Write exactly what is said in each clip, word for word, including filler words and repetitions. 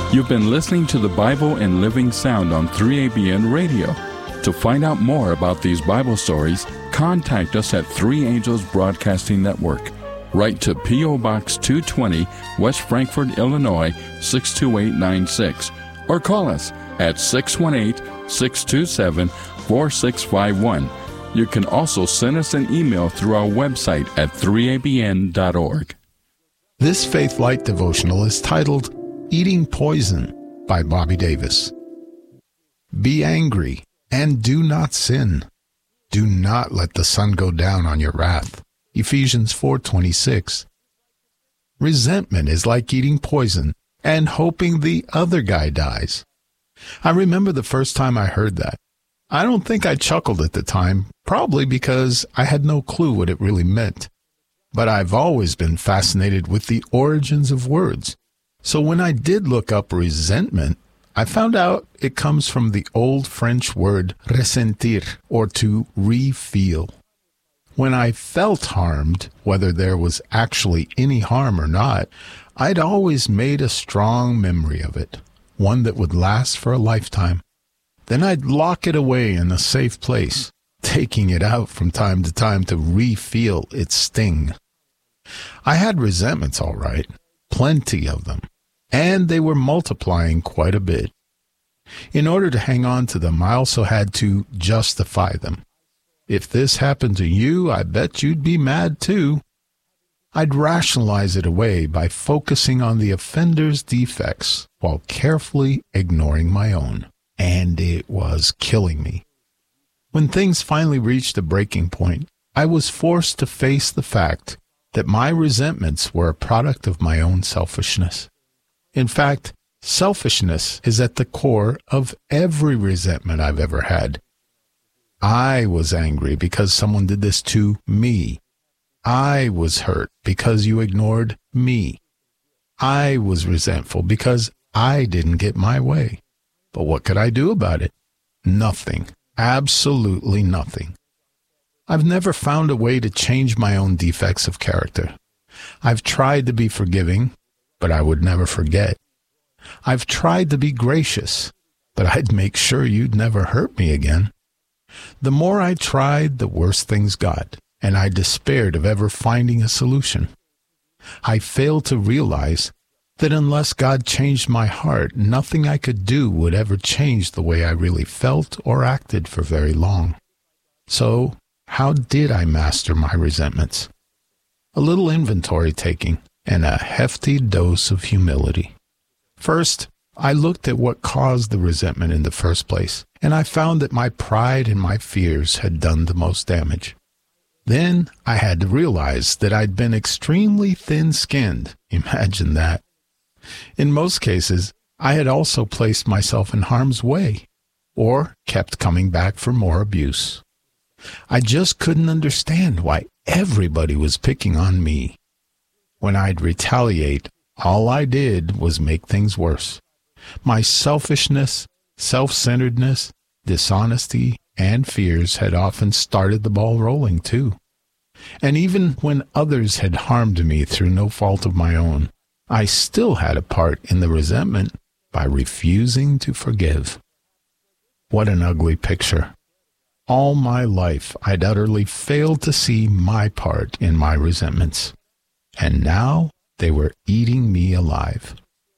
You've been listening to the Bible and Living Sound on three A B N Radio. To find out more about these Bible stories, contact us at Three Angels Broadcasting Network. Write to P O. Box two twenty, West Frankfort, Illinois, six two eight nine six, or call us at six one eight, six two seven, four six five one. You can also send us an email through our website at three A B N dot org. This Faith Light devotional is titled Eating Poison by Bobby Davis. Be angry and do not sin. Do not let the sun go down on your wrath. Ephesians four twenty-six. Resentment is like eating poison and hoping the other guy dies. I remember the first time I heard that. I don't think I chuckled at the time, probably because I had no clue what it really meant. But I've always been fascinated with the origins of words. So when I did look up resentment, I found out it comes from the old French word ressentir, or to re-feel. When I felt harmed, whether there was actually any harm or not, I'd always made a strong memory of it, one that would last for a lifetime. Then I'd lock it away in a safe place, taking it out from time to time to re-feel its sting. I had resentments, all right, plenty of them, and they were multiplying quite a bit. In order to hang on to them, I also had to justify them. If this happened to you, I bet you'd be mad too. I'd rationalize it away by focusing on the offender's defects while carefully ignoring my own. And it was killing me. When things finally reached a breaking point, I was forced to face the fact that my resentments were a product of my own selfishness. In fact, selfishness is at the core of every resentment I've ever had. I was angry because someone did this to me. I was hurt because you ignored me. I was resentful because I didn't get my way. But what could I do about it? Nothing. Absolutely nothing. I've never found a way to change my own defects of character. I've tried to be forgiving, but I would never forget. I've tried to be gracious, but I'd make sure you'd never hurt me again. The more I tried, the worse things got, and I despaired of ever finding a solution. I failed to realize that unless God changed my heart, nothing I could do would ever change the way I really felt or acted for very long. So, how did I master my resentments? A little inventory taking and a hefty dose of humility. First, I looked at what caused the resentment in the first place, and I found that my pride and my fears had done the most damage. Then I had to realize that I'd been extremely thin-skinned. Imagine that. In most cases, I had also placed myself in harm's way, or kept coming back for more abuse. I just couldn't understand why everybody was picking on me. When I'd retaliate, all I did was make things worse. My selfishness, self-centeredness, dishonesty, and fears had often started the ball rolling too. And even when others had harmed me through no fault of my own, I still had a part in the resentment by refusing to forgive. What an ugly picture. All my life, I'd utterly failed to see my part in my resentments. And now they were eating me alive.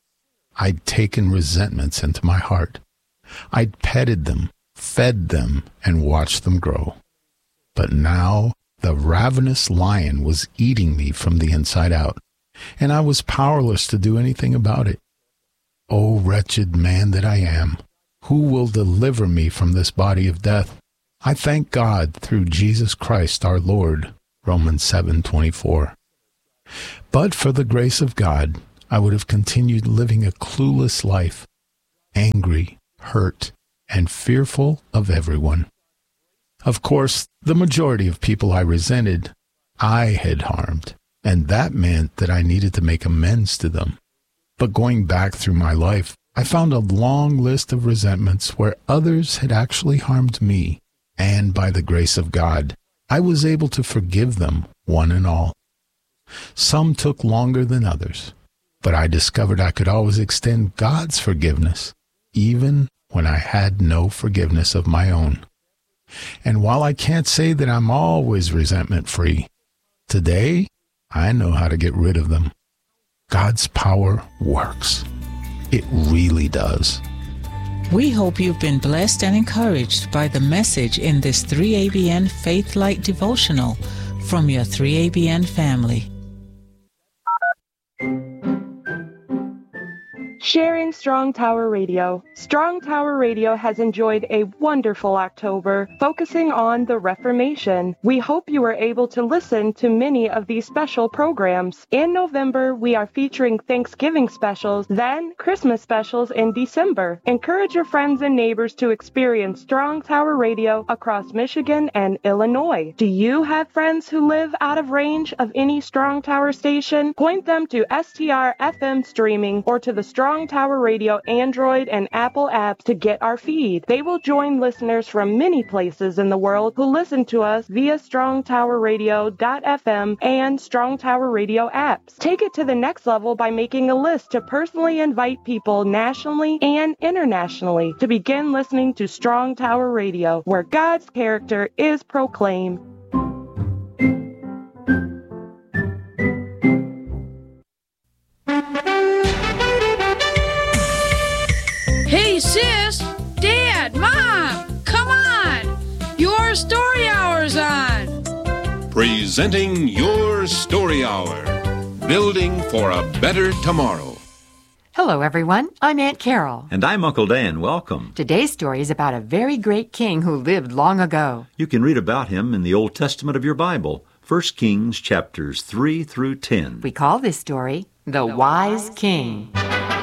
I'd taken resentments into my heart. I'd petted them, fed them, and watched them grow. But now the ravenous lion was eating me from the inside out, and I was powerless to do anything about it. O wretched man that I am, who will deliver me from this body of death? I thank God through Jesus Christ our Lord, Romans seven twenty-four. But for the grace of God, I would have continued living a clueless life, angry, hurt, and fearful of everyone. Of course, the majority of people I resented, I had harmed, and that meant that I needed to make amends to them. But going back through my life, I found a long list of resentments where others had actually harmed me, and by the grace of God, I was able to forgive them, one and all. Some took longer than others. But I discovered I could always extend God's forgiveness, even when I had no forgiveness of my own. And while I can't say that I'm always resentment-free, today I know how to get rid of them. God's power works. It really does. We hope you've been blessed and encouraged by the message in this three A B N Faith Light devotional from your three A B N family. Sharing Strong Tower Radio. Strong Tower Radio has enjoyed a wonderful October, focusing on the Reformation. We hope you were able to listen to many of these special programs. In November, we are featuring Thanksgiving specials, then Christmas specials in December. Encourage your friends and neighbors to experience Strong Tower Radio across Michigan and Illinois. Do you have friends who live out of range of any Strong Tower station? Point them to S T R F M streaming or to the Strong Tower Radio Android and Apple apps to get our feed. They will join listeners from many places in the world who listen to us via strong tower radio dot f m and Strong Tower Radio apps. Take it to the next level by making a list to personally invite people nationally and internationally to begin listening to Strong Tower Radio, where God's character is proclaimed. Hey, sis, Dad, Mom, come on! Your Story Hour's on! Presenting Your Story Hour, building for a better tomorrow. Hello, everyone. I'm Aunt Carol. And I'm Uncle Dan. Welcome. Today's story is about a very great king who lived long ago. You can read about him in the Old Testament of your Bible, First Kings chapters three through ten. We call this story The Wise King.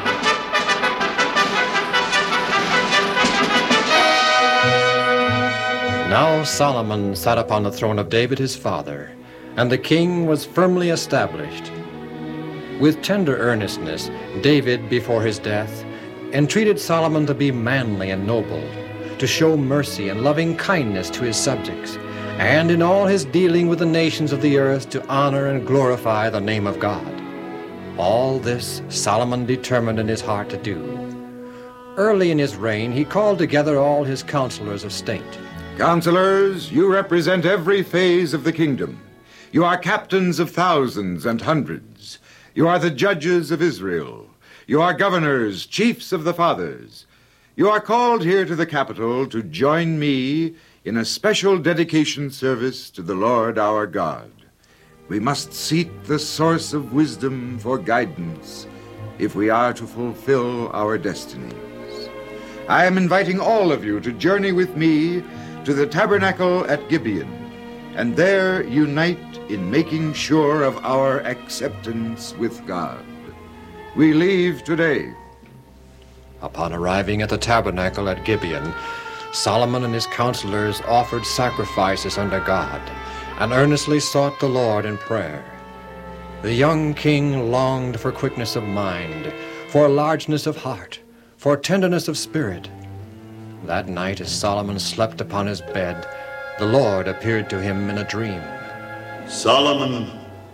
Now Solomon sat upon the throne of David his father, and the king was firmly established. With tender earnestness, David, before his death, entreated Solomon to be manly and noble, to show mercy and loving kindness to his subjects, and in all his dealing with the nations of the earth to honor and glorify the name of God. All this Solomon determined in his heart to do. Early in his reign, he called together all his counselors of state. Counselors, you represent every phase of the kingdom. You are captains of thousands and hundreds. You are the judges of Israel. You are governors, chiefs of the fathers. You are called here to the capital to join me in a special dedication service to the Lord our God. We must seek the source of wisdom for guidance if we are to fulfill our destinies. I am inviting all of you to journey with me to the tabernacle at Gibeon, and there unite in making sure of our acceptance with God. We leave today. Upon arriving at the tabernacle at Gibeon, Solomon and his counselors offered sacrifices unto God, and earnestly sought the Lord in prayer. The young king longed for quickness of mind, for largeness of heart, for tenderness of spirit. That night, as Solomon slept upon his bed, the Lord appeared to him in a dream. Solomon,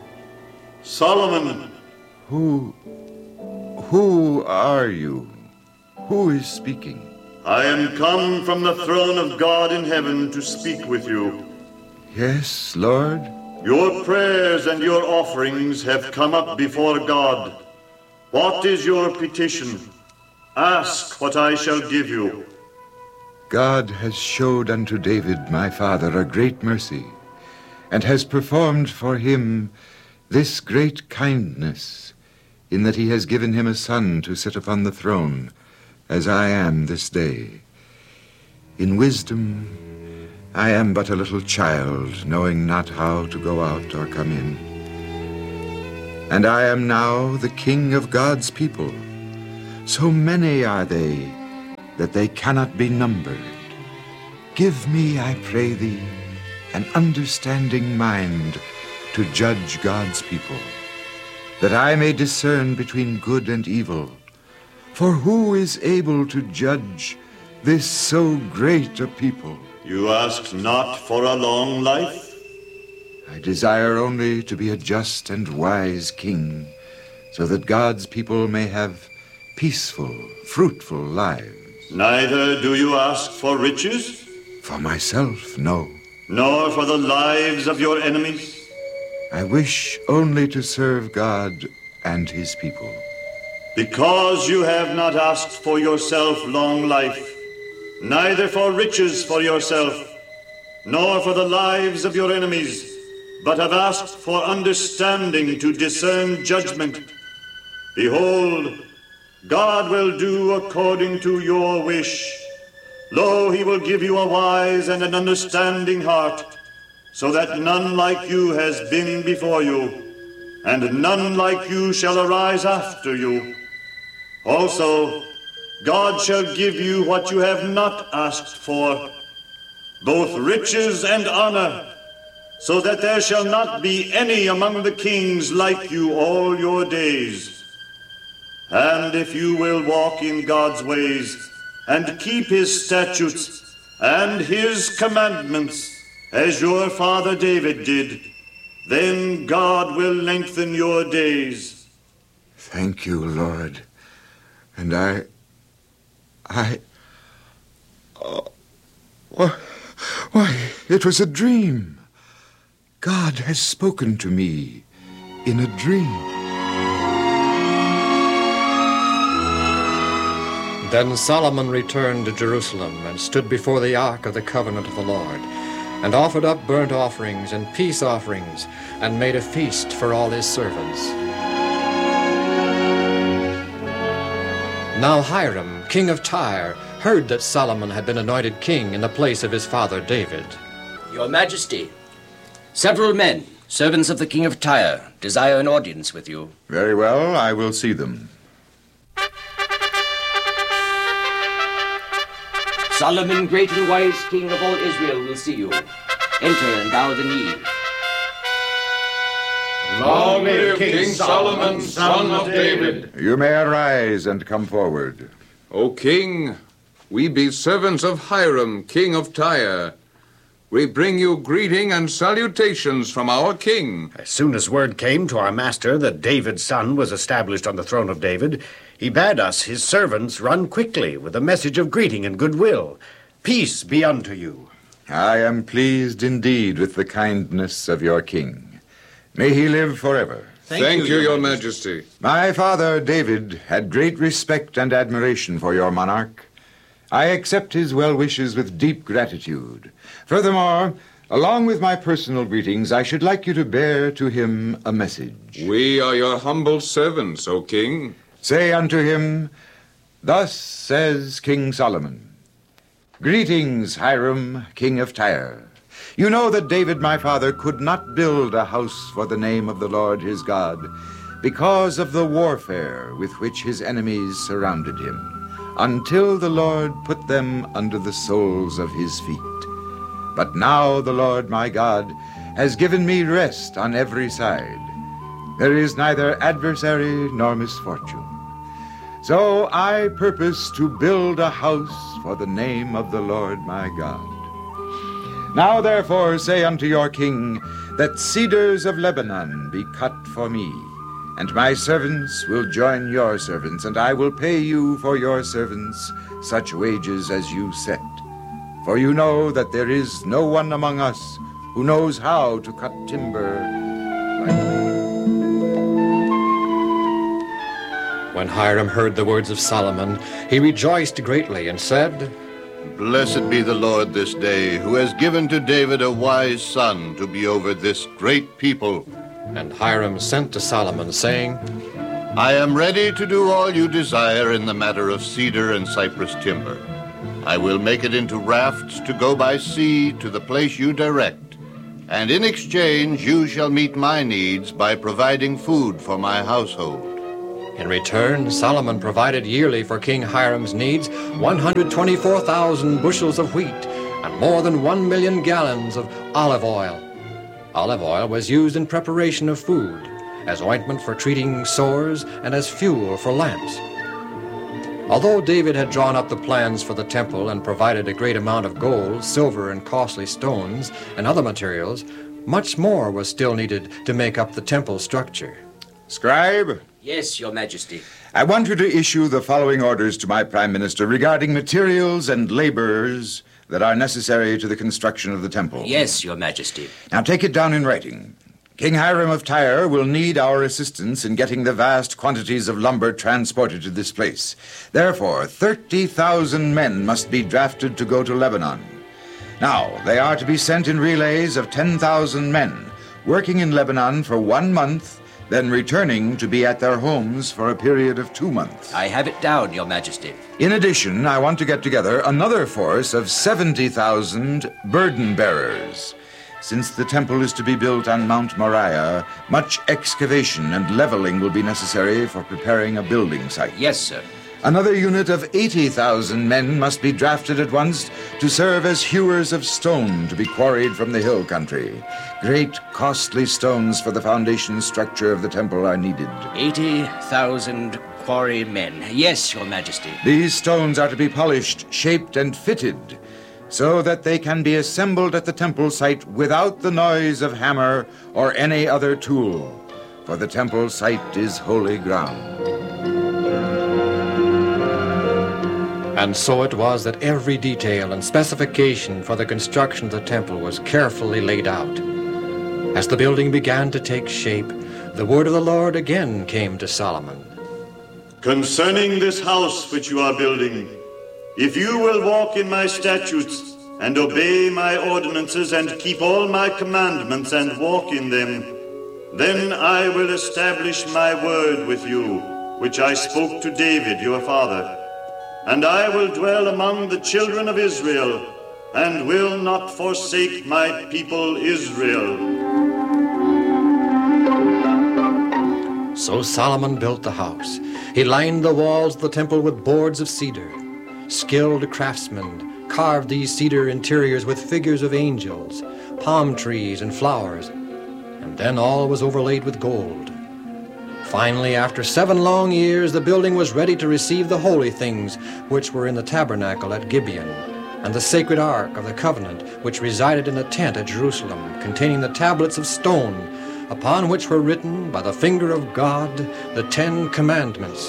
Solomon. Who, who are you? Who is speaking? I am come from the throne of God in heaven to speak with you. Yes, Lord. Your prayers and your offerings have come up before God. What is your petition? Ask what I shall give you. God has showed unto David my father a great mercy, and has performed for him this great kindness, in that he has given him a son to sit upon the throne, as I am this day. In wisdom I am but a little child, knowing not how to go out or come in. And I am now the king of God's people. So many are they that they cannot be numbered. Give me, I pray thee, an understanding mind to judge God's people, that I may discern between good and evil. For who is able to judge this so great a people? You ask not for a long life? I desire only to be a just and wise king, so that God's people may have peaceful, fruitful lives. Neither do you ask for riches? For myself, no. Nor for the lives of your enemies? I wish only to serve God and his people. Because you have not asked for yourself long life, neither for riches for yourself, nor for the lives of your enemies, but have asked for understanding to discern judgment. Behold, God will do according to your wish. Lo, he will give you a wise and an understanding heart, so that none like you has been before you, and none like you shall arise after you. Also, God shall give you what you have not asked for, both riches and honor, so that there shall not be any among the kings like you all your days. And if you will walk in God's ways, and keep his statutes and his commandments, as your father David did, then God will lengthen your days. Thank you, Lord. And I... I... Oh, why, why, it was a dream. God has spoken to me in a dream. Then Solomon returned to Jerusalem and stood before the ark of the covenant of the Lord, and offered up burnt offerings and peace offerings, and made a feast for all his servants. Now Hiram, king of Tyre, heard that Solomon had been anointed king in the place of his father David. Your Majesty, several men, servants of the king of Tyre, desire an audience with you. Very well, I will see them. Solomon, great and wise king of all Israel, will see you. Enter and bow the knee. Long live King Solomon, son of David. You may arise and come forward. O king, we be servants of Hiram, king of Tyre. We bring you greeting and salutations from our king. As soon as word came to our master that David's son was established on the throne of David, he bade us, his servants, run quickly with a message of greeting and goodwill. Peace be unto you. I am pleased indeed with the kindness of your king. May he live forever. Thank, Thank you, your majesty. My father, David, had great respect and admiration for your monarch. I accept his well wishes with deep gratitude. Furthermore, along with my personal greetings, I should like you to bear to him a message. We are your humble servants, O king. Say unto him, thus says King Solomon, greetings, Hiram, king of Tyre. You know that David, my father, could not build a house for the name of the Lord his God because of the warfare with which his enemies surrounded him, until the Lord put them under the soles of his feet. But now the Lord my God has given me rest on every side. There is neither adversary nor misfortune. So I purpose to build a house for the name of the Lord my God. Now therefore say unto your king that cedars of Lebanon be cut for me, and my servants will join your servants, and I will pay you for your servants such wages as you set. For you know that there is no one among us who knows how to cut timber like me. When Hiram heard the words of Solomon, he rejoiced greatly and said, Blessed be the Lord this day, who has given to David a wise son to be over this great people. And Hiram sent to Solomon, saying, I am ready to do all you desire in the matter of cedar and cypress timber. I will make it into rafts to go by sea to the place you direct, and in exchange you shall meet my needs by providing food for my household. In return, Solomon provided yearly for King Hiram's needs one hundred twenty-four thousand bushels of wheat and more than one million gallons of olive oil. Olive oil was used in preparation of food, as ointment for treating sores, and as fuel for lamps. Although David had drawn up the plans for the temple and provided a great amount of gold, silver, and costly stones, and other materials, much more was still needed to make up the temple structure. Scribe, Yes, Your Majesty. I want you to issue the following orders to my Prime Minister regarding materials and laborers that are necessary to the construction of the temple. Yes, Your Majesty. Now take it down in writing. King Hiram of Tyre will need our assistance in getting the vast quantities of lumber transported to this place. Therefore, thirty thousand men must be drafted to go to Lebanon. Now, they are to be sent in relays of ten thousand men, working in Lebanon for one month, then returning to be at their homes for a period of two months. I have it down, Your Majesty. In addition, I want to get together another force of seventy thousand burden bearers. Since the temple is to be built on Mount Moriah, much excavation and leveling will be necessary for preparing a building site. Yes, sir. Another unit of eighty thousand men must be drafted at once to serve as hewers of stone to be quarried from the hill country. Great, costly stones for the foundation structure of the temple are needed. Eighty thousand quarry men. Yes, Your Majesty. These stones are to be polished, shaped, and fitted so that they can be assembled at the temple site without the noise of hammer or any other tool, for the temple site is holy ground. And so it was that every detail and specification for the construction of the temple was carefully laid out. As the building began to take shape, the word of the Lord again came to Solomon. Concerning this house which you are building, if you will walk in my statutes and obey my ordinances and keep all my commandments and walk in them, then I will establish my word with you, which I spoke to David your father. And I will dwell among the children of Israel, and will not forsake my people Israel. So Solomon built the house. He lined the walls of the temple with boards of cedar. Skilled craftsmen carved these cedar interiors with figures of angels, palm trees, and flowers, and then all was overlaid with gold. Finally, after seven long years, the building was ready to receive the holy things which were in the tabernacle at Gibeon, and the sacred ark of the covenant which resided in the tent at Jerusalem, containing the tablets of stone, upon which were written by the finger of God the Ten Commandments.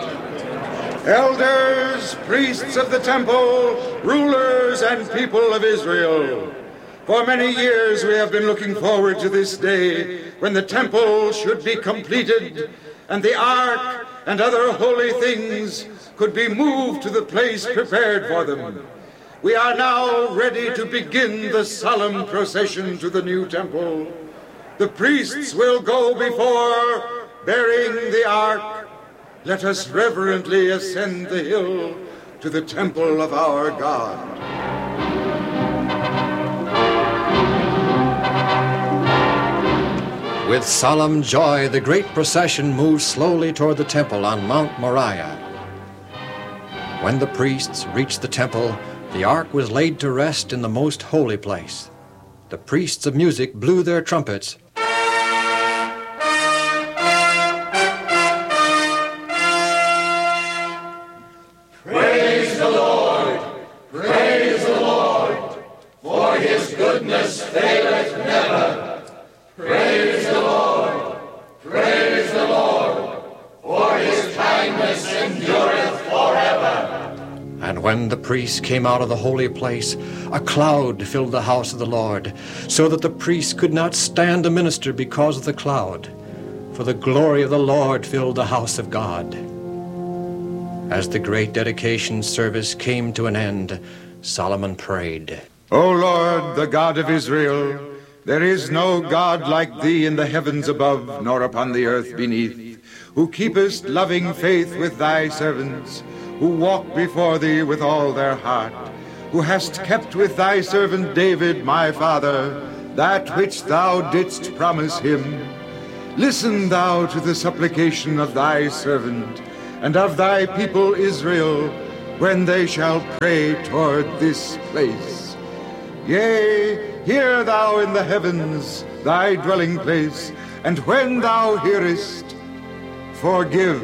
Elders, priests of the temple, rulers, and people of Israel, for many years we have been looking forward to this day when the temple should be completed and the ark and other holy things could be moved to the place prepared for them. We are now ready to begin the solemn procession to the new temple. The priests will go before, bearing the ark. Let us reverently ascend the hill to the temple of our God. With solemn joy, the great procession moved slowly toward the temple on Mount Moriah. When the priests reached the temple, the ark was laid to rest in the most holy place. The priests of music blew their trumpets. Praise the Lord! Praise the Lord! For his goodness faileth never. Praise the Lord! Praise the Lord! For his kindness endureth forever. And when the priests came out of the holy place, a cloud filled the house of the Lord, so that the priests could not stand to minister because of the cloud, for the glory of the Lord filled the house of God. As the great dedication service came to an end, Solomon prayed, O Lord, the God of Israel, there is no God like thee in the heavens above, nor upon the earth beneath, who keepest loving faith with thy servants, who walk before thee with all their heart, who hast kept with thy servant David, my father, that which thou didst promise him. Listen thou to the supplication of thy servant, and of thy people Israel, when they shall pray toward this place. Yea, hear thou in the heavens thy dwelling place, and when thou hearest, forgive.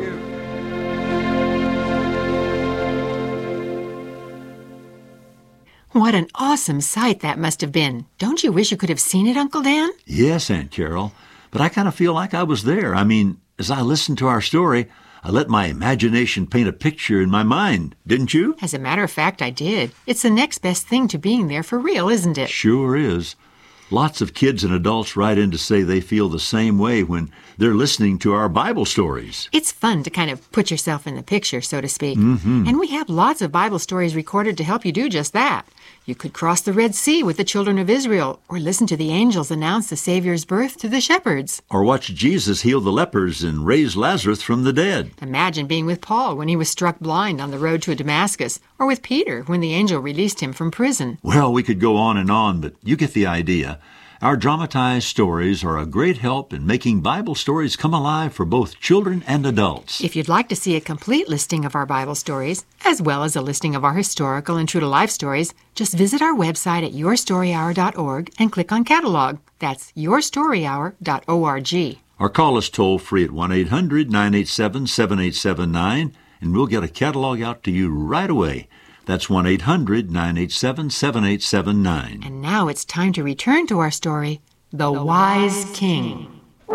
What an awesome sight that must have been. Don't you wish you could have seen it, Uncle Dan? Yes, Aunt Carol, but I kind of feel like I was there. I mean, as I listened to our story, I let my imagination paint a picture in my mind, didn't you? As a matter of fact, I did. It's the next best thing to being there for real, isn't it? Sure is. Lots of kids and adults write in to say they feel the same way when they're listening to our Bible stories. It's fun to kind of put yourself in the picture, so to speak. Mm-hmm. And we have lots of Bible stories recorded to help you do just that. You could cross the Red Sea with the children of Israel, or listen to the angels announce the Savior's birth to the shepherds. Or watch Jesus heal the lepers and raise Lazarus from the dead. Imagine being with Paul when he was struck blind on the road to Damascus, or with Peter when the angel released him from prison. Well, we could go on and on, but you get the idea. Our dramatized stories are a great help in making Bible stories come alive for both children and adults. If you'd like to see a complete listing of our Bible stories, as well as a listing of our historical and true-to-life stories, just visit our website at your story hour dot org and click on Catalog. That's your story hour dot org. Or call us toll-free at one eight hundred nine eight seven seven eight seven nine, and we'll get a catalog out to you right away. That's one eight hundred nine eight seven seven eight seven nine. And now it's time to return to our story, The, the Wise King.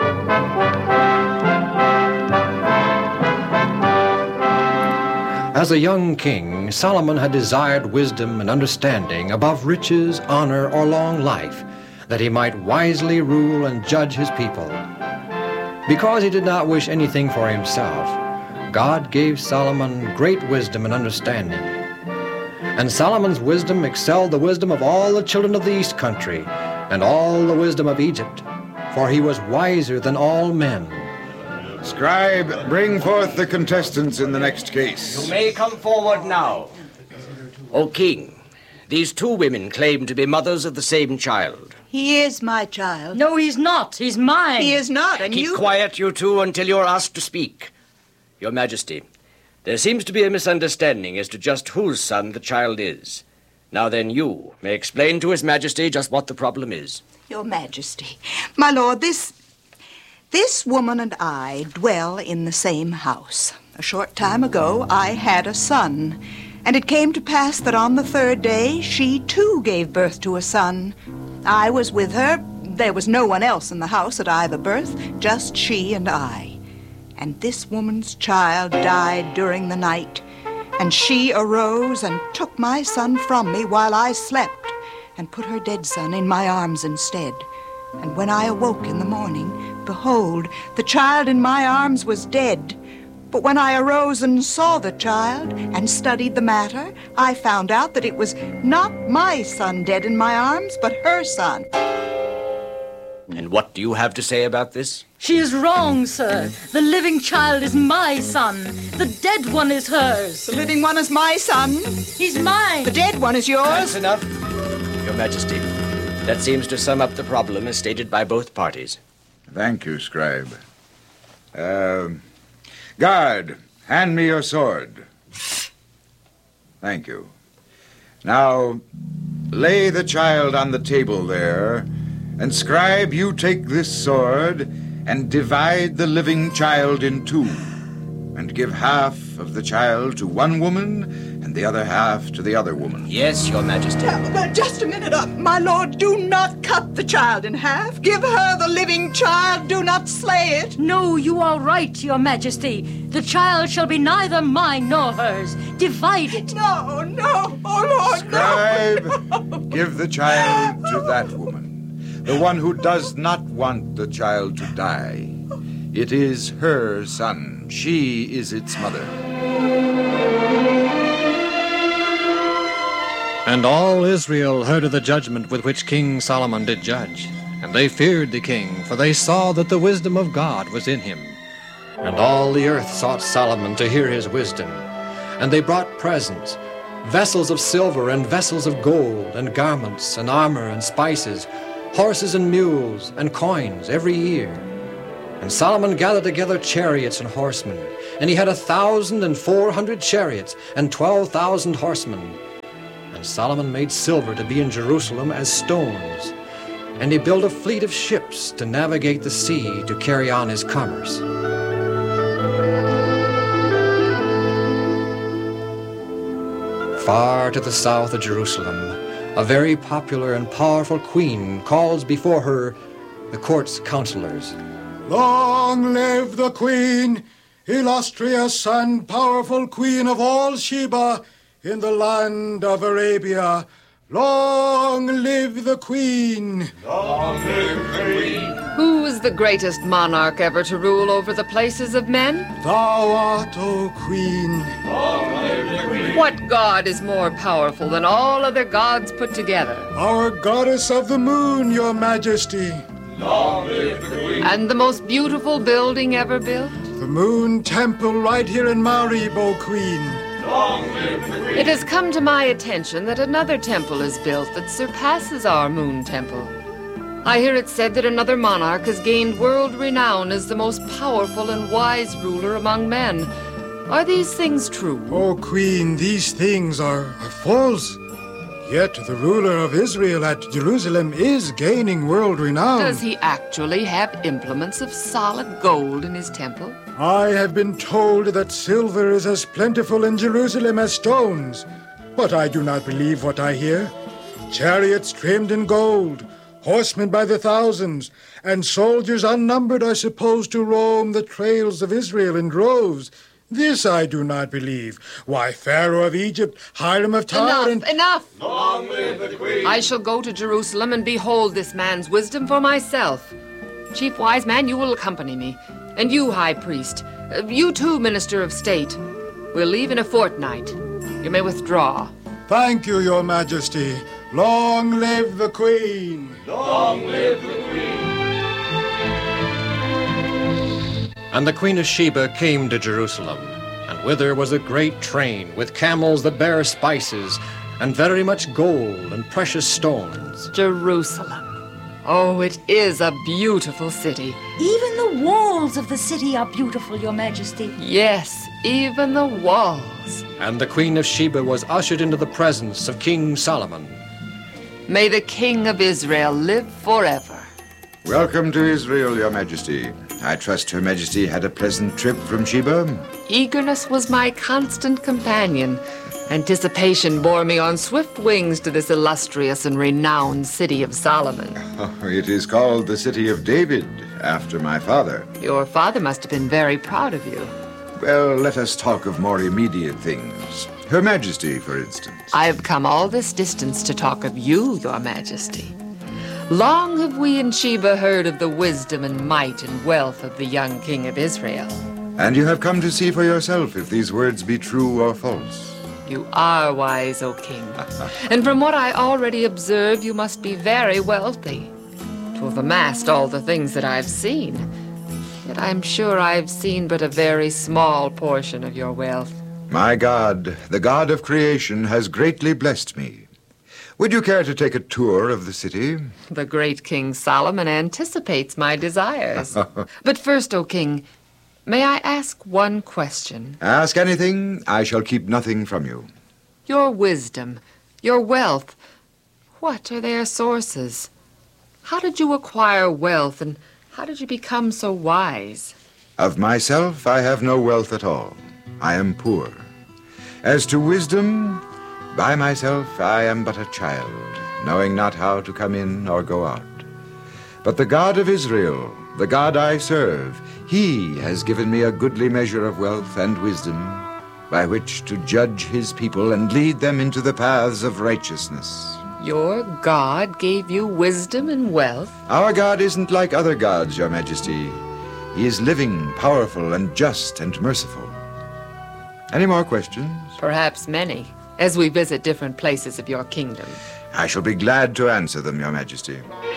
As a young king, Solomon had desired wisdom and understanding above riches, honor, or long life, that he might wisely rule and judge his people. Because he did not wish anything for himself, God gave Solomon great wisdom and understanding. And Solomon's wisdom excelled the wisdom of all the children of the east country, and all the wisdom of Egypt, for he was wiser than all men. Scribe, bring forth the contestants in the next case. You may come forward now. O king, these two women claim to be mothers of the same child. He is my child. No, he's not. He's mine. He is not, and Keep you... Keep quiet, you two, until you're asked to speak. Your Majesty, there seems to be a misunderstanding as to just whose son the child is. Now then, you may explain to His Majesty just what the problem is. Your Majesty, my lord, this... This woman and I dwell in the same house. A short time ago, I had a son, and it came to pass that on the third day, she too gave birth to a son. I was with her. There was no one else in the house at either birth, just she and I. And this woman's child died during the night, and she arose and took my son from me while I slept, and put her dead son in my arms instead. And when I awoke in the morning, behold, the child in my arms was dead. But when I arose and saw the child and studied the matter, I found out that it was not my son dead in my arms, but her son. And what do you have to say about this? She is wrong, sir. The living child is my son. The dead one is hers. The living one is my son. He's mine. The dead one is yours. That's enough, Your Majesty. That seems to sum up the problem as stated by both parties. Thank you, Scribe. Uh, guard, hand me your sword. Thank you. Now, lay the child on the table there, and Scribe, you take this sword and divide the living child in two, and give half of the child to one woman and the other half to the other woman. Yes, Your Majesty. Uh, just a minute, uh, my lord. Do not cut the child in half. Give her the living child. Do not slay it. No, you are right, Your Majesty. The child shall be neither mine nor hers. Divide it. No, no, oh Lord, Scribe, no, no. Give the child to that woman, the one who does not want the child to die. It is her son. She is its mother. And all Israel heard of the judgment with which King Solomon did judge. And they feared the king, for they saw that the wisdom of God was in him. And all the earth sought Solomon to hear his wisdom. And they brought presents, vessels of silver and vessels of gold, and garments and armor and spices, horses and mules and coins every year. And Solomon gathered together chariots and horsemen, and he had a thousand and four hundred chariots and twelve thousand horsemen. And Solomon made silver to be in Jerusalem as stones, and he built a fleet of ships to navigate the sea to carry on his commerce. Far to the south of Jerusalem, a very popular and powerful queen calls before her the court's counselors. Long live the Queen, illustrious and powerful Queen of all Sheba in the land of Arabia. Long live the Queen! Long live the Queen! Who is the greatest monarch ever to rule over the places of men? Thou art, O Queen. Long live the Queen! What god is more powerful than all other gods put together? Our goddess of the moon, Your Majesty. Long live the Queen! And the most beautiful building ever built? The Moon Temple right here in Marib, O Queen. Long live the Queen! It has come to my attention that another temple is built that surpasses our Moon Temple. I hear it said that another monarch has gained world renown as the most powerful and wise ruler among men. Are these things true? O Queen, these things are, are false. Yet the ruler of Israel at Jerusalem is gaining world renown. Does he actually have implements of solid gold in his temple? I have been told that silver is as plentiful in Jerusalem as stones, but I do not believe what I hear. Chariots trimmed in gold, horsemen by the thousands, and soldiers unnumbered are supposed to roam the trails of Israel in droves. This I do not believe. Why, Pharaoh of Egypt, Hiram of Tyre, Enough, and... enough! Long live the Queen! I shall go to Jerusalem and behold this man's wisdom for myself. Chief Wise Man, you will accompany me. And you, High Priest, uh, you too, Minister of State. We'll leave in a fortnight. You may withdraw. Thank you, Your Majesty. Long live the Queen! Long live the Queen! And the Queen of Sheba came to Jerusalem, and with her was a great train with camels that bare spices, and very much gold and precious stones. Jerusalem. Oh, it is a beautiful city. Even the walls of the city are beautiful, Your Majesty. Yes, even the walls. And the Queen of Sheba was ushered into the presence of King Solomon. May the King of Israel live forever. Welcome to Israel, Your Majesty. I trust Her Majesty had a pleasant trip from Sheba. Eagerness was my constant companion. Anticipation bore me on swift wings to this illustrious and renowned city of Solomon. Oh, it is called the City of David, after my father. Your father must have been very proud of you. Well, let us talk of more immediate things. Her Majesty, for instance. I have come all this distance to talk of you, Your Majesty. Long have we in Sheba heard of the wisdom and might and wealth of the young king of Israel. And you have come to see for yourself if these words be true or false. You are wise, O king. And from what I already observe, you must be very wealthy to have amassed all the things that I've seen. Yet I'm sure I've seen but a very small portion of your wealth. My God, the God of creation, has greatly blessed me. Would you care to take a tour of the city? The great King Solomon anticipates my desires. But first, O king, may I ask one question? Ask anything. I shall keep nothing from you. Your wisdom, your wealth, what are their sources? How did you acquire wealth, and how did you become so wise? Of myself, I have no wealth at all. I am poor. As to wisdom, by myself I am but a child, knowing not how to come in or go out. But the God of Israel, the God I serve, He has given me a goodly measure of wealth and wisdom, by which to judge His people and lead them into the paths of righteousness. Your God gave you wisdom and wealth? Our God isn't like other gods, Your Majesty. He is living, powerful, and just and merciful. Any more questions? Perhaps many, as we visit different places of your kingdom. I shall be glad to answer them, Your Majesty.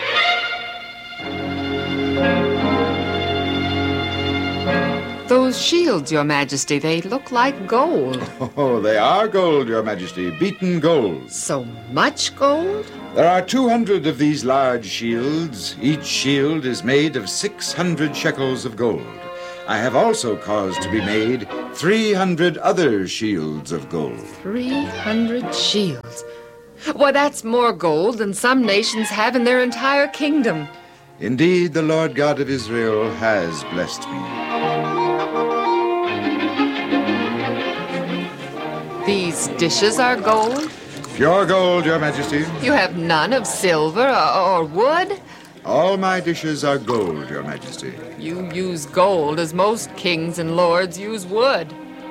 Those shields, Your Majesty, they look like gold. Oh, they are gold, Your Majesty, beaten gold. So much gold? There are two hundred of these large shields. Each shield is made of six hundred shekels of gold. I have also caused to be made three hundred other shields of gold. Three hundred shields? Why, that's more gold than some nations have in their entire kingdom. Indeed, the Lord God of Israel has blessed me. These dishes are gold? Pure gold, Your Majesty. You have none of silver or, or wood? All my dishes are gold, Your Majesty. You use gold as most kings and lords use wood.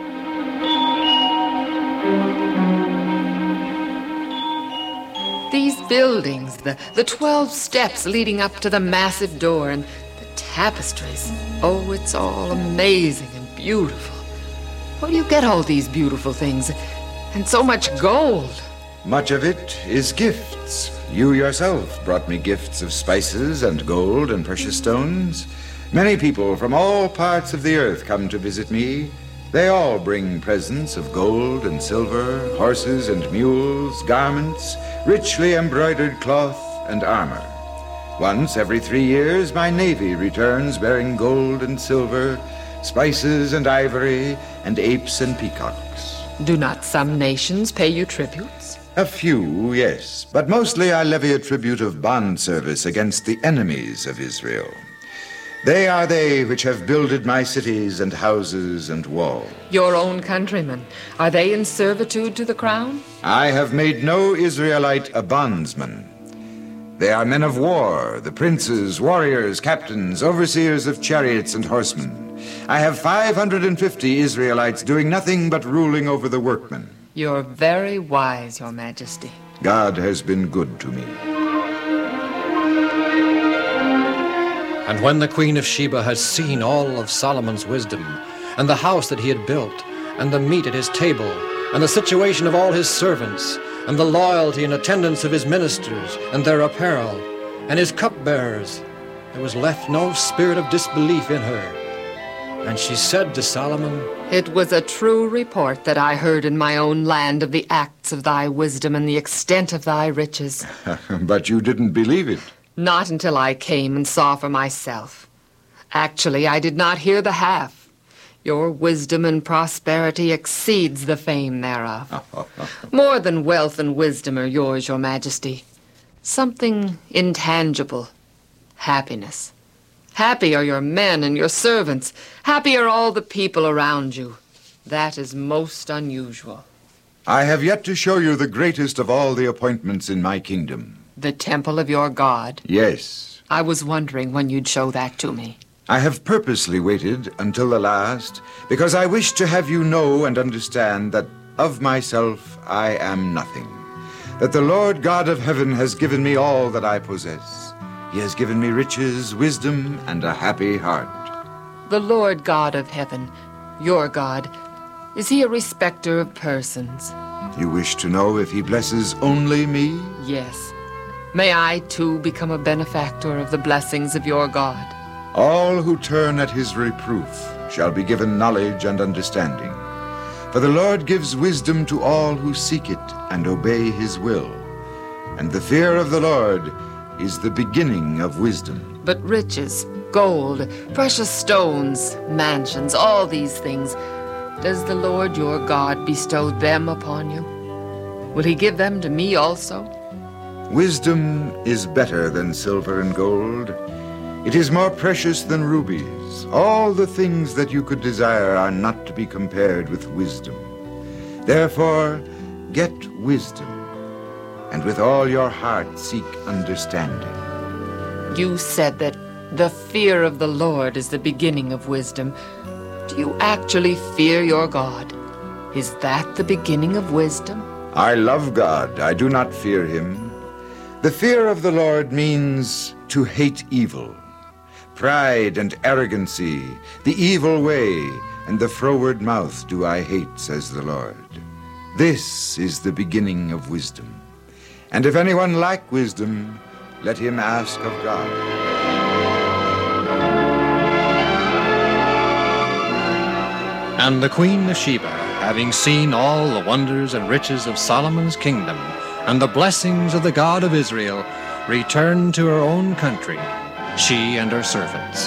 These buildings, the, the twelve steps leading up to the massive door, and the tapestries. Oh, it's all amazing and beautiful. Where do you get all these beautiful things? And so much gold? Much of it is gifts. You yourself brought me gifts of spices and gold and precious stones. Many people from all parts of the earth come to visit me. They all bring presents of gold and silver, horses and mules, garments, richly embroidered cloth, and armor. Once every three years, my navy returns bearing gold and silver, spices and ivory, and apes and peacocks. Do not some nations pay you tributes? A few, yes, but mostly I levy a tribute of bond service against the enemies of Israel. They are they which have builded my cities and houses and walls. Your own countrymen, are they in servitude to the crown? I have made no Israelite a bondsman. They are men of war, the princes, warriors, captains, overseers of chariots and horsemen. I have five hundred fifty Israelites doing nothing but ruling over the workmen. You're very wise, Your Majesty. God has been good to me. And when the Queen of Sheba had seen all of Solomon's wisdom, and the house that he had built, and the meat at his table, and the situation of all his servants, and the loyalty and attendance of his ministers, and their apparel, and his cupbearers, there was left no spirit of disbelief in her. And she said to Solomon, It was a true report that I heard in my own land of the acts of thy wisdom and the extent of thy riches. But you didn't believe it. Not until I came and saw for myself. Actually, I did not hear the half. Your wisdom and prosperity exceeds the fame thereof. More than wealth and wisdom are yours, Your Majesty. Something intangible. Happiness. Happy are your men and your servants. Happy are all the people around you. That is most unusual. I have yet to show you the greatest of all the appointments in my kingdom. The temple of your God? Yes. I was wondering when you'd show that to me. I have purposely waited until the last, because I wish to have you know and understand that of myself I am nothing. That the Lord God of heaven has given me all that I possess. He has given me riches, wisdom, and a happy heart. The Lord God of heaven, your God, is he a respecter of persons? You wish to know if he blesses only me? Yes. May I, too, become a benefactor of the blessings of your God? All who turn at his reproof shall be given knowledge and understanding. For the Lord gives wisdom to all who seek it and obey his will. And the fear of the Lord is the beginning of wisdom. But riches, gold, precious stones, mansions, all these things, does the Lord your God bestow them upon you? Will he give them to me also? Wisdom is better than silver and gold. It is more precious than rubies. All the things that you could desire are not to be compared with wisdom. Therefore, get wisdom, and with all your heart seek understanding. You said that the fear of the Lord is the beginning of wisdom. Do you actually fear your God? Is that the beginning of wisdom? I love God. I do not fear him. The fear of the Lord means to hate evil. Pride and arrogancy, the evil way, and the froward mouth do I hate, says the Lord. This is the beginning of wisdom. And if anyone lack wisdom, let him ask of God. And the Queen of Sheba, having seen all the wonders and riches of Solomon's kingdom, and the blessings of the God of Israel, returned to her own country, she and her servants.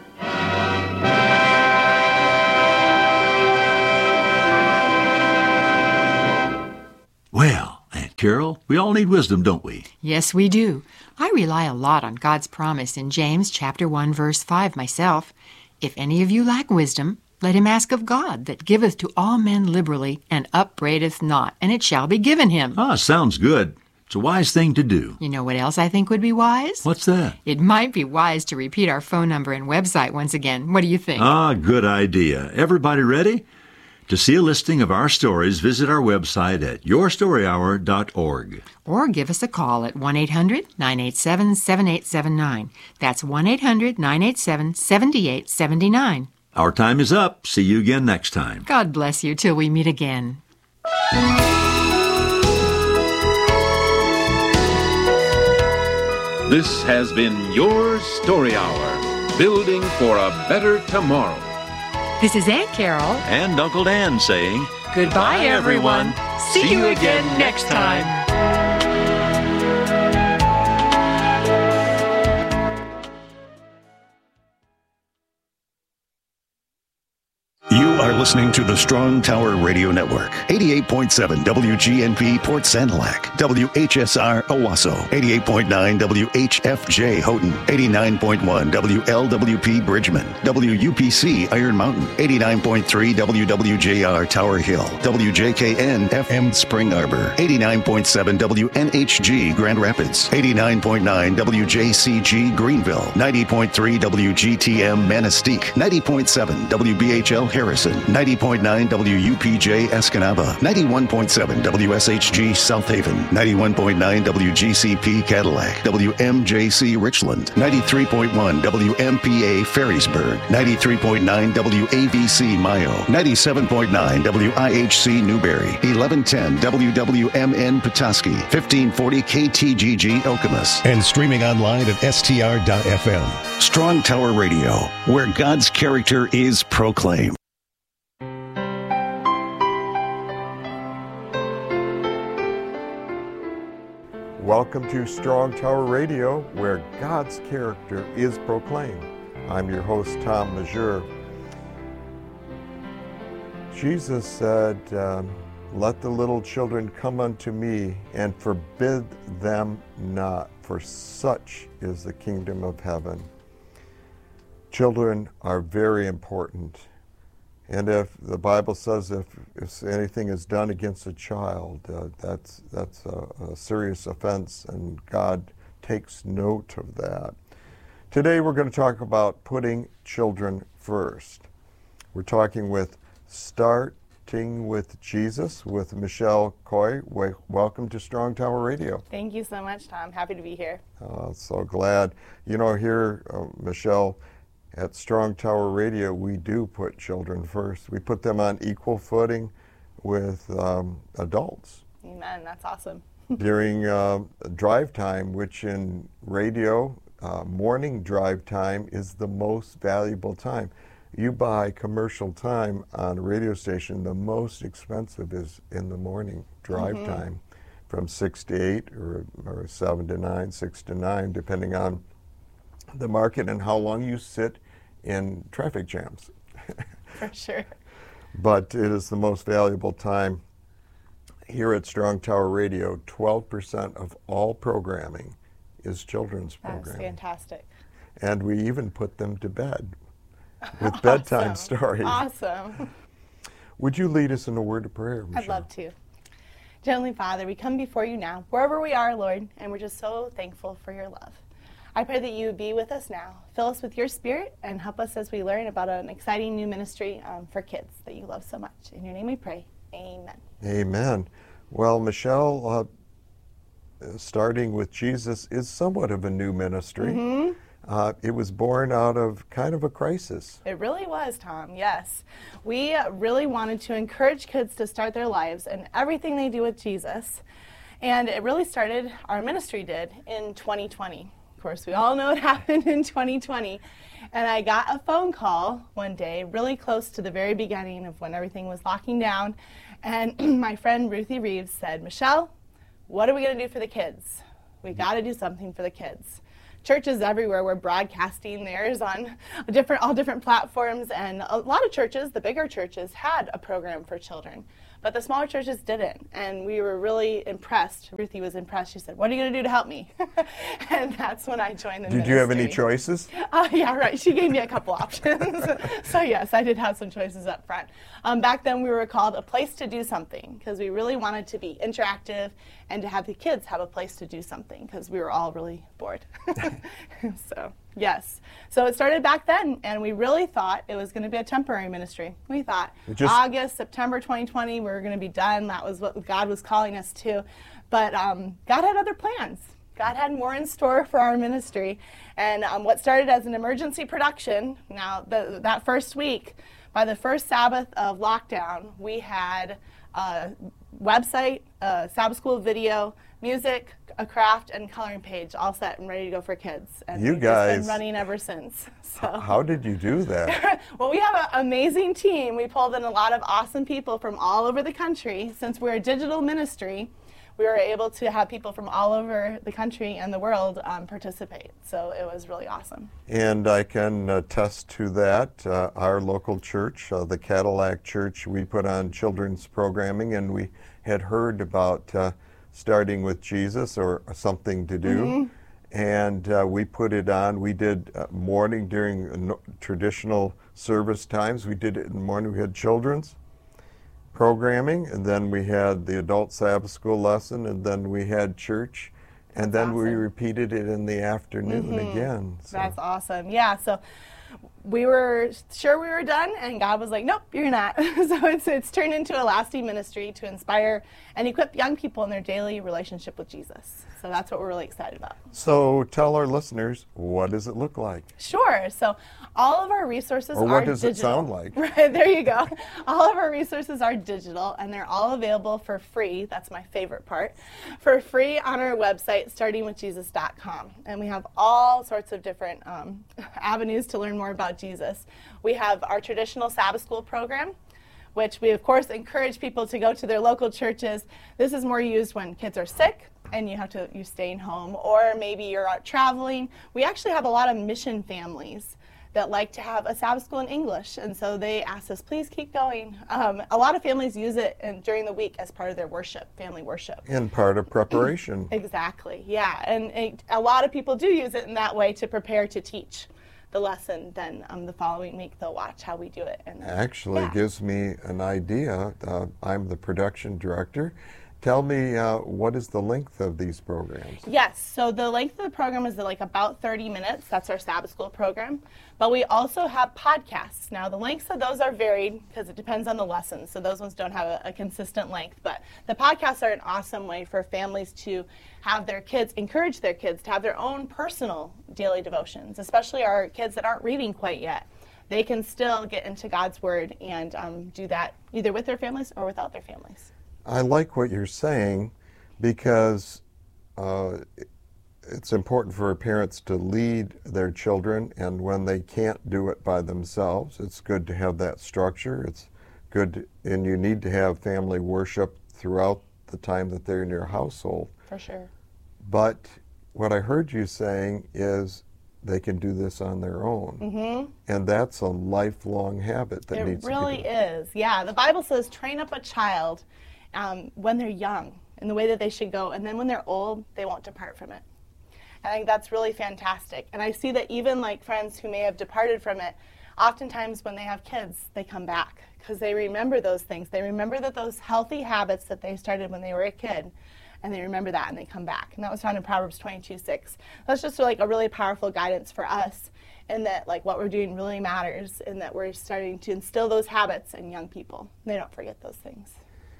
Well, Aunt Carol, we all need wisdom, don't we? Yes, we do. I rely a lot on God's promise in James chapter one, verse five myself. If any of you lack wisdom, let him ask of God, that giveth to all men liberally, and upbraideth not, and it shall be given him. Ah, sounds good. It's a wise thing to do. You know what else I think would be wise? What's that? It might be wise to repeat our phone number and website once again. What do you think? Ah, good idea. Everybody ready? To see a listing of our stories, visit our website at your story hour dot org. Or give us a call at one eight hundred nine eight seven seven eight seven nine. That's one eight hundred nine eight seven seven eight seven nine. Our time is up. See you again next time. God bless you till we meet again. This has been Your Story Hour, building for a better tomorrow. This is Aunt Carol. And Uncle Dan saying, Goodbye, Bye, everyone. everyone. See, See you again next time. You are listening to the Strong Tower Radio Network. eighty-eight point seven W G N P Port Sanilac. W H S R Owasso. eighty-eight point nine W H F J Houghton. eighty-nine point one W L W P Bridgman. W U P C Iron Mountain. eighty-nine point three W W J R Tower Hill. W J K N F M Spring Arbor. eighty-nine point seven W N H G Grand Rapids. eighty-nine point nine W J C G Greenville. ninety point three W G T M Manistee. ninety point seven W B H L Harrison. ninety point nine W U P J Escanaba. ninety-one point seven W S H G South Haven. ninety-one point nine W G C P Cadillac. W M J C Richland. ninety-three point one W M P A Ferrysburg. ninety-three point nine W A V C Mayo. ninety-seven point nine W I H C Newberry. eleven ten W W M N Petoskey. fifteen forty K T G G Okemos. And streaming online at S T R dot F M. Strong Tower Radio, where God's character is proclaimed. Welcome to Strong Tower Radio, where God's character is proclaimed. I'm your host, Tom Mazur. Jesus said, um, let the little children come unto me, and forbid them not, for such is the kingdom of heaven. Children are very important. And if the Bible says if, if anything is done against a child, uh, that's, that's a, a serious offense, and God takes note of that. Today we're going to talk about putting children first. We're talking with Starting with Jesus with Michelle Coy. Welcome to Strong Tower Radio. Thank you so much, Tom. Happy to be here. Uh, so glad. You know, here, uh, Michelle, at Strong Tower Radio, we do put children first. We put them on equal footing with um, adults. Amen. That's awesome. During uh, drive time, which in radio, uh, morning drive time is the most valuable time. You buy commercial time on a radio station, the most expensive is in the morning drive mm-hmm. time, from six to eight or, or seven to nine, six to nine, depending on the market and how long you sit in traffic jams. For sure. But it is the most valuable time. Here at Strong Tower Radio, twelve percent of all programming is children's programming. That's fantastic. And we even put them to bed with bedtime awesome. stories. Awesome. Would you lead us in a word of prayer, Michelle? I'd love to. Heavenly Father, we come before you now, wherever we are, Lord, and we're just so thankful for your love. I pray that you would be with us now. Fill us with your spirit and help us as we learn about an exciting new ministry um, for kids that you love so much. In your name we pray. Amen. Amen. Well, Michelle, uh, starting with Jesus is somewhat of a new ministry. Mm-hmm. Uh, it was born out of kind of a crisis. It really was, Tom, yes. We really wanted to encourage kids to start their lives and everything they do with Jesus. And it really started, our ministry did, in twenty twenty. Of course, we all know what happened in twenty twenty. And I got a phone call one day, really close to the very beginning of when everything was locking down. And my friend Ruthie Reeves said, Michelle, what are we going to do for the kids? We got to do something for the kids. Churches everywhere were broadcasting theirs on different, all different platforms. And a lot of churches, the bigger churches, had a program for children. But the smaller churches didn't, and we were really impressed. Ruthie was impressed. She said, "What are you going to do to help me?" And that's when I joined the Did ministry. you have any choices? Uh, yeah, right. She gave me a couple options. So yes, I did have some choices up front. Um, back then we were called A Place to Do Something because we really wanted to be interactive and to have the kids have a place to do something because we were all really bored. So yes. So it started back then, and we really thought it was going to be a temporary ministry. We thought just, August, September twenty twenty, we were going to be done. That was what God was calling us to. But um, God had other plans. God had more in store for our ministry. And um, what started as an emergency production, now the, that first week, by the first Sabbath of lockdown, we had a website, a Sabbath school video, music, a craft, and coloring page all set and ready to go for kids. And you we've guys just been running ever since. So. How did you do that? Well, we have an amazing team. We pulled in a lot of awesome people from all over the country. Since we're a digital ministry, we were able to have people from all over the country and the world um, participate. So it was really awesome. And I can attest to that. Uh, our local church, uh, the Cadillac Church, we put on children's programming, and we had heard about uh, starting with Jesus or something to do. Mm-hmm. And uh, we put it on. We did uh, morning during uh, no, traditional service times. We did it in the morning. We had children's programming, and then we had the adult Sabbath school lesson, and then we had church, and That's then awesome. we repeated it in the afternoon Mm-hmm. again. So. That's awesome. Yeah, so we were sure we were done, and God was like, nope, you're not. So it's, it's turned into a lasting ministry to inspire and equip young people in their daily relationship with Jesus. So that's what we're really excited about. So tell our listeners, what does it look like? Sure. So all of our resources Or are what does digital. it sound like? Right, there you go. All of our resources are digital, and they're all available for free. That's my favorite part. For free on our website, starting with jesus dot com. And we have all sorts of different um, avenues to learn more about Jesus. We have our traditional Sabbath school program, which we, of course, encourage people to go to their local churches. This is more used when kids are sick and you have to, you're staying home, or maybe you're out traveling. We actually have a lot of mission families that like to have a Sabbath school in English, and so they asked us, please keep going. Um, a lot of families use it in, during the week as part of their worship, family worship. And part of preparation. Exactly, yeah, and it, a lot of people do use it in that way to prepare to teach the lesson. Then um, the following week they'll watch how we do it. And Actually yeah. gives me an idea. Uh, I'm the production director. Tell me, uh, what is the length of these programs? Yes, so the length of the program is like about thirty minutes. That's our Sabbath school program. But we also have podcasts. Now, the lengths of those are varied because it depends on the lesson. So those ones don't have a, a consistent length. But the podcasts are an awesome way for families to have their kids, encourage their kids to have their own personal daily devotions, especially our kids that aren't reading quite yet. They can still get into God's Word and um, do that either with their families or without their families. I like what you're saying because uh, it's important for parents to lead their children, and when they can't do it by themselves, it's good to have that structure. It's good, to, and you need to have family worship throughout the time that they're in your household. For sure. But what I heard you saying is they can do this on their own. Mm-hmm. And that's a lifelong habit that it needs really to be is. Yeah, the Bible says train up a child um, when they're young in the way that they should go, and then when they're old, they won't depart from it. I think that's really fantastic. And I see that even like friends who may have departed from it, oftentimes when they have kids, they come back because they remember those things. They remember that those healthy habits that they started when they were a kid, and they remember that and they come back. And that was found in Proverbs twenty-two six. That's just like a really powerful guidance for us in that like what we're doing really matters, and that we're starting to instill those habits in young people. They don't forget those things.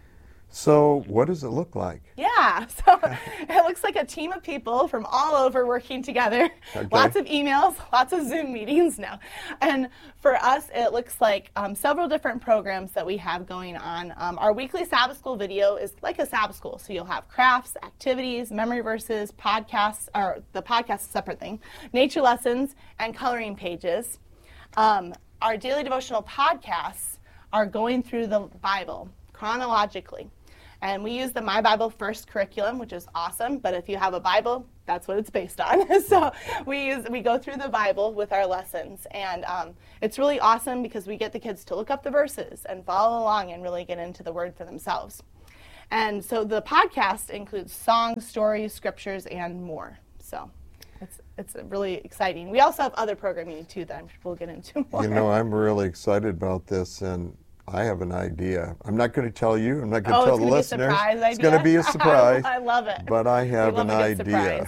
So what does it look like? Yeah, so it looks like a team of people from all over working together. Okay. Lots of emails, lots of Zoom meetings now. And for us, it looks like um, several different programs that we have going on. Um, our weekly Sabbath School video is like a Sabbath School. So you'll have crafts, activities, memory verses, podcasts, or the podcast is a separate thing, nature lessons, and coloring pages. Um, our daily devotional podcasts are going through the Bible chronologically. And we use the My Bible First curriculum, which is awesome. But if you have a Bible, that's what it's based on. So we use we go through the Bible with our lessons, and um, it's really awesome because we get the kids to look up the verses and follow along and really get into the Word for themselves. And so the podcast includes songs, stories, scriptures, and more. So it's it's really exciting. We also have other programming too that I'm sure we'll get into more. You know, I'm really excited about this, and I have an idea. I'm not going to tell you. I'm not going to oh, tell the it's listeners. Idea? It's going to be a surprise. I love it. But I have an idea.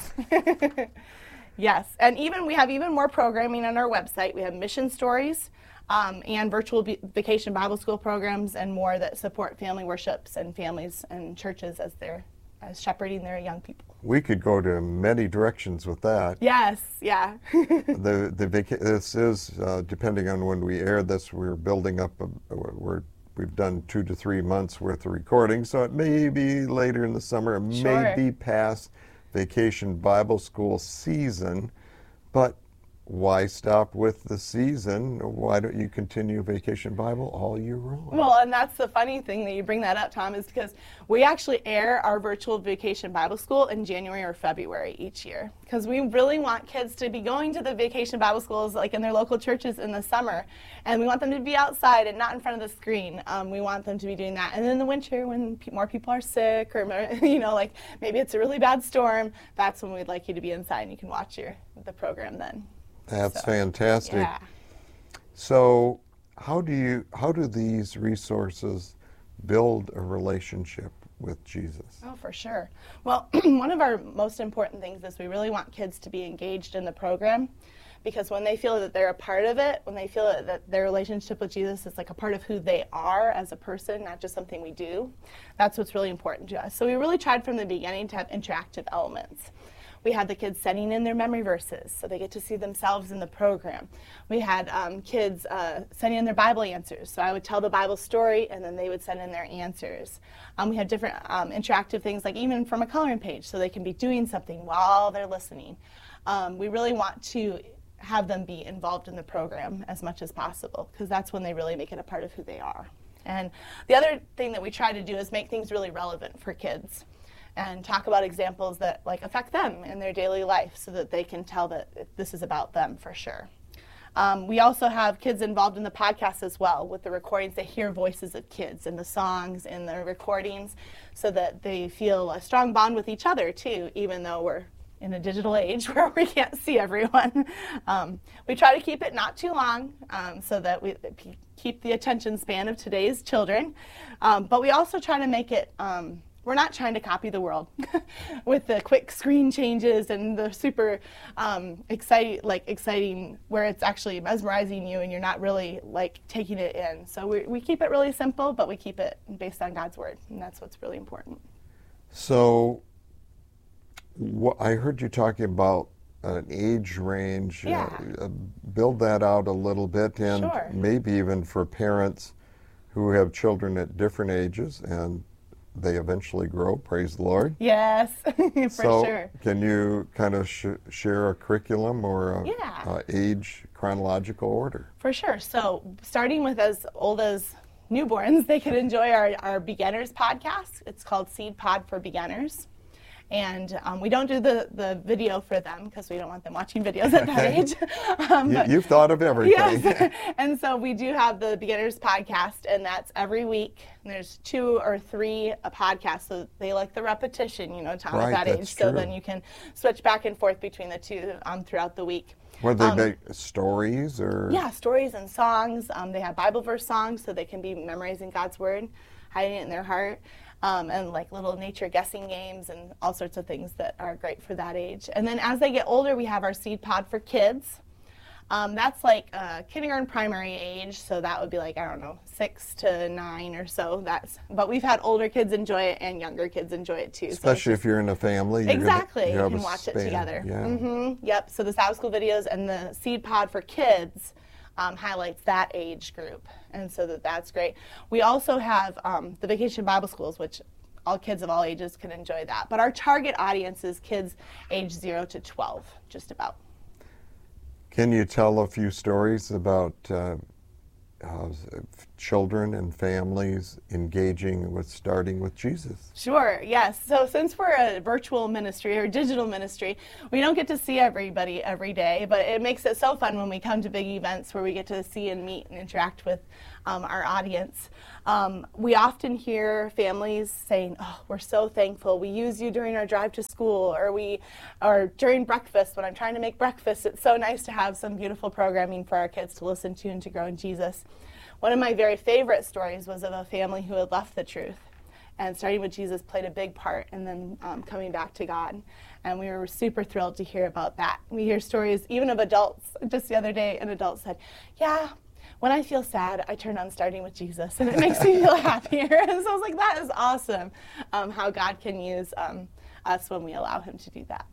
Yes, and even we have even more programming on our website. We have mission stories um, and virtual vacation Bible school programs and more that support family worships and families and churches as they're as shepherding their young people. We could go to many directions with that. Yes, yeah. the the vaca- this is uh, depending on when we air this. We're building up. A, we're we've done two to three months worth of recording, so it may be later in the summer. It Sure. may be past Vacation Bible School season, but why stop with the season? Why don't you continue Vacation Bible all year round? Well, and that's the funny thing that you bring that up, Tom, is because we actually air our virtual Vacation Bible School in January or February each year, because we really want kids to be going to the Vacation Bible Schools like in their local churches in the summer, and we want them to be outside and not in front of the screen. Um, we want them to be doing that. And in the winter, when pe- more people are sick, or you know, like maybe it's a really bad storm, that's when we'd like you to be inside and you can watch your the program then. That's So, fantastic. yeah. So, how do you how do these resources build a relationship with Jesus? Oh, for sure. Well, one of our most important things is we really want kids to be engaged in the program, because when they feel that they're a part of it, when they feel that, that their relationship with Jesus is like a part of who they are as a person, not just something we do, that's what's really important to us. So we really tried from the beginning to have interactive elements. We had the kids sending in their memory verses so they get to see themselves in the program. We had um, kids uh, sending in their Bible answers. So I would tell the Bible story and then they would send in their answers. Um, we had different um, interactive things, like even from a coloring page, so they can be doing something while they're listening. Um, we really want to have them be involved in the program as much as possible, because that's when they really make it a part of who they are. And the other thing that we try to do is make things really relevant for kids, and talk about examples that like affect them in their daily life, so that they can tell that this is about them for sure. Um, we also have kids involved in the podcast as well with the recordings. They hear voices of kids in the songs, in the recordings, so that they feel a strong bond with each other too, even though we're in a digital age where we can't see everyone. Um, we try to keep it not too long um, so that we keep the attention span of today's children. Um, but we also try to make it um, we're not trying to copy the world with the quick screen changes and the super um, exciting, like exciting, where it's actually mesmerizing you and you're not really like taking it in. So we, we keep it really simple, but we keep it based on God's word, and that's what's really important. So, wh- I heard you talking about an age range. Yeah. Uh, build that out a little bit, and Sure. maybe even for parents who have children at different ages and they eventually grow, praise the Lord. Yes, for so sure. Can you kind of sh- share a curriculum or a, Yeah. a age chronological order? For sure. So starting with as old as newborns, they could enjoy our, our beginners podcast. It's called Seed Pod for Beginners. And um, we don't do the, the video for them because we don't want them watching videos at that age. um, you, but- you've thought of everything. Yes. And so we do have the Beginners podcast, and that's every week. And there's two or three a podcast, so they like the repetition, you know, Tom, Right, at that age. that's So true. then you can switch back and forth between the two um, throughout the week. Were they Um, make stories or? Yeah, stories and songs. Um, they have Bible verse songs, so they can be memorizing God's word, hiding it in their heart, um, and like little nature guessing games and all sorts of things that are great for that age. And then as they get older, we have our Seed Pod for Kids. Um, that's like uh, kindergarten, primary age, so that would be like, I don't know, six to nine or so. That's, but we've had older kids enjoy it and younger kids enjoy it too. So it's Especially just- if you're in a family. you're gonna- Exactly, you have can a watch it span. together. Yeah. Mm-hmm. Yep. So the Sabbath School videos and the Seed Pod for Kids um, highlights that age group, and so that that's great. We also have um, the Vacation Bible Schools, which all kids of all ages can enjoy that. But our target audience is kids age zero to twelve, just about. Can you tell a few stories about uh, uh, children and families engaging with starting with Jesus? Sure, yes. So since we're a virtual ministry or digital ministry, we don't get to see everybody every day, but it makes it so fun when we come to big events where we get to see and meet and interact with um, our audience. Um, we often hear families saying, oh, we're so thankful. We use you during our drive to school, or we, or during breakfast when I'm trying to make breakfast. It's so nice to have some beautiful programming for our kids to listen to and to grow in Jesus. One of my very favorite stories was of a family who had left the truth, and starting with Jesus played a big part in them um, coming back to God. And we were super thrilled to hear about that. We hear stories even of adults. Just the other day, an adult said, yeah, when I feel sad, I turn on Starting with Jesus, and it makes me feel happier. And so I was like, that is awesome, um, how God can use um, us when we allow him to do that.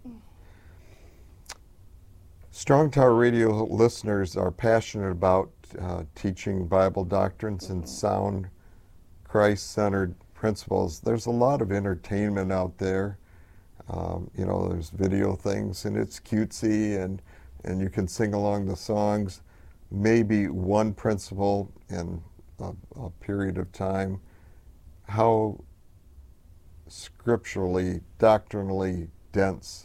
Strong Tower Radio listeners are passionate about uh, teaching Bible doctrines and sound Christ-centered principles. There's a lot of entertainment out there. Um, you know, there's video things, and it's cutesy, and, and you can sing along the songs. Maybe one principle in a, a period of time. How scripturally, doctrinally dense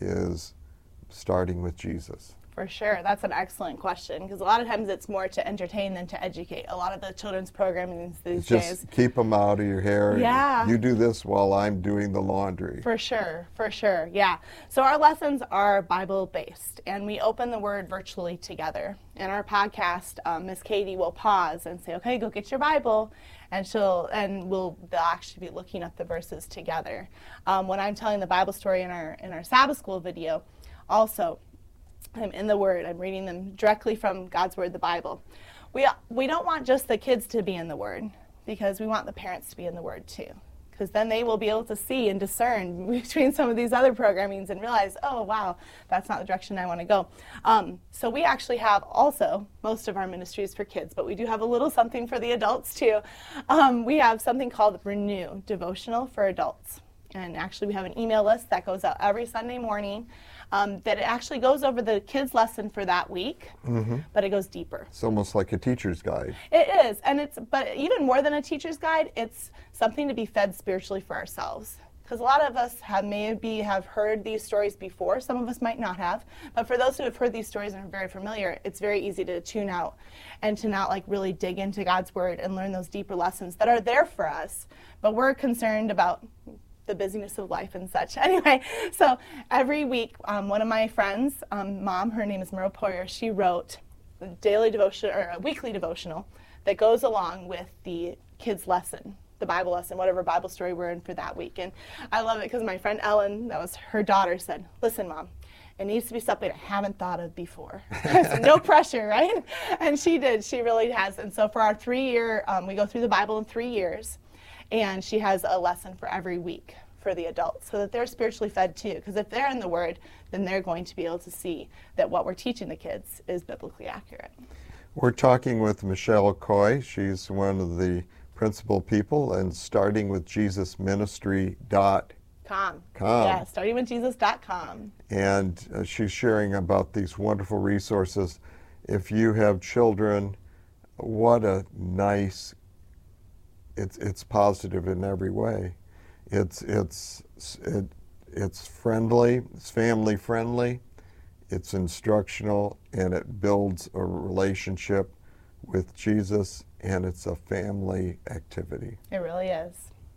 is Starting with Jesus? For sure. That's an excellent question, because a lot of times it's more to entertain than to educate. A lot of the children's programming these Just days. keep them out of your hair. Yeah. You do this while I'm doing the laundry. For sure. For sure. Yeah. So our lessons are Bible-based, and we open the Word virtually together. In our podcast, um, Miss Katie will pause and say, okay, go get your Bible. And she'll, and we'll, they'll actually be looking at the verses together. Um, when I'm telling the Bible story in our, in our Sabbath School video, also, I'm in the Word. I'm reading them directly from God's Word, the Bible. We, we don't want just the kids to be in the Word, because we want the parents to be in the Word too. Because then they will be able to see and discern between some of these other programmings and realize, oh, wow, that's not the direction I want to go. Um, so we actually have also, most of our ministries for kids, but we do have a little something for the adults too. Um, we have something called Renew, Devotional for Adults. And actually we have an email list that goes out every Sunday morning. Um, that it actually goes over the kids' lesson for that week, mm-hmm. but it goes deeper. It's almost like a teacher's guide. It is, and it's, but even more than a teacher's guide, it's something to be fed spiritually for ourselves. Because a lot of us have maybe have heard these stories before, some of us might not have, but for those who have heard these stories and are very familiar, it's very easy to tune out and to not like really dig into God's Word and learn those deeper lessons that are there for us, but we're concerned about the busyness of life and such. Anyway, so every week, um, one of my friends, um, mom, her name is Merle Poyer, she wrote a daily devotion or a weekly devotional that goes along with the kids' lesson, the Bible lesson, whatever Bible story we're in for that week. And I love it because my friend Ellen, that was her daughter, said, listen, Mom, it needs to be something I haven't thought of before. So no pressure, right? And she did. She really has. And so for our three-year, um, we go through the Bible in three years. And she has a lesson for every week for the adults so that they're spiritually fed too. Because if they're in the Word, then they're going to be able to see that what we're teaching the kids is biblically accurate. We're talking with Michelle Coy. She's one of the principal people in Starting With Jesus Ministry dot com. Com. Yeah, starting with Jesus dot com. And uh, she's sharing about these wonderful resources. If you have children, what a nice It's it's positive in every way. It's it's it, it's friendly. It's family friendly. It's instructional, and it builds a relationship with Jesus, and it's a family activity. It really is.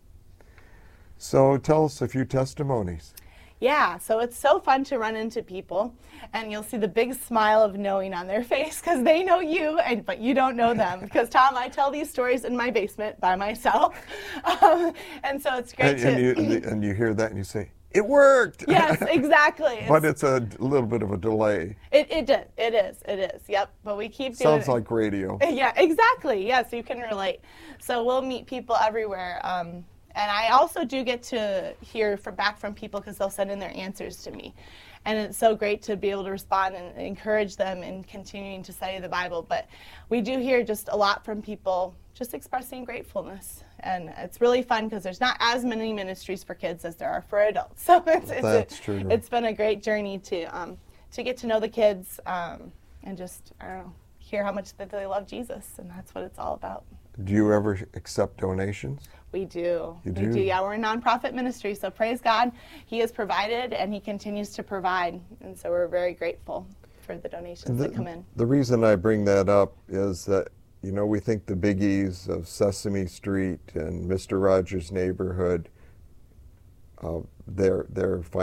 So tell us a few testimonies. Yeah, so it's so fun to run into people, and you'll see the big smile of knowing on their face because they know you, and but you don't know them. Because, Tom, I tell these stories in my basement by myself, um, and so it's great and, to... And you, and you hear that and you say, it worked! Yes, exactly. But it's a little bit of a delay. It, it did. It is. It is. Yep. But we keep doing Sounds it. like radio. Yeah, exactly. Yes, you can relate. So we'll meet people everywhere. Um, And I also do get to hear from, back from people because they'll send in their answers to me. And it's so great to be able to respond and encourage them in continuing to study the Bible. But we do hear just a lot from people just expressing gratefulness. And it's really fun because there's not as many ministries for kids as there are for adults. So it's, it's, That's a, true. It's been a great journey to, um, to get to know the kids um, and just, I don't know, hear how much that they love Jesus, and that's what it's all about. Do you ever accept donations? We do. You we do? do. Yeah, we're a nonprofit ministry, so praise God. He has provided, and He continues to provide, and so we're very grateful for the donations the, that come in. The reason I bring that up is that, you know, we think the biggies of Sesame Street and Mister Rogers' Neighborhood, uh, they're, they're